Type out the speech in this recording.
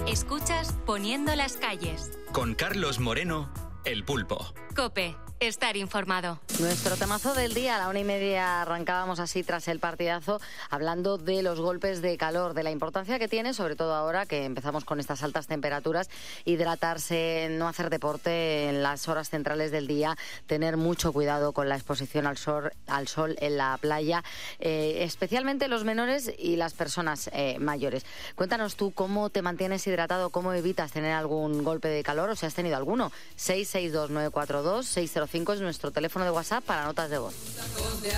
Escuchas Poniendo las calles. Con Carlos Moreno, El Pulpo. COPE. Estar informado. Nuestro temazo del día, a la 1:30 arrancábamos así tras el partidazo, hablando de los golpes de calor, de la importancia que tiene, sobre todo ahora que empezamos con estas altas temperaturas, hidratarse, no hacer deporte en las horas centrales del día, tener mucho cuidado con la exposición al sol en la playa, especialmente los menores y las personas mayores. Cuéntanos tú cómo te mantienes hidratado, cómo evitas tener algún golpe de calor o si has tenido alguno. 662-942-605 es nuestro teléfono de WhatsApp para notas de voz.